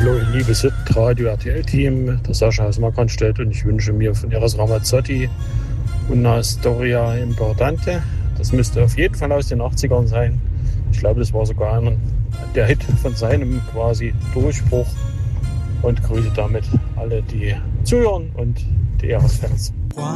Hallo, liebes Radio RTL-Team, der Sascha aus Markranstädt, und ich wünsche mir von Eros Ramazzotti Una Storia Importante. Das müsste auf jeden Fall aus den 80ern sein. Ich glaube, das war sogar der Hit von seinem quasi Durchbruch, und grüße damit alle, die zuhören, und die Eros-Fans.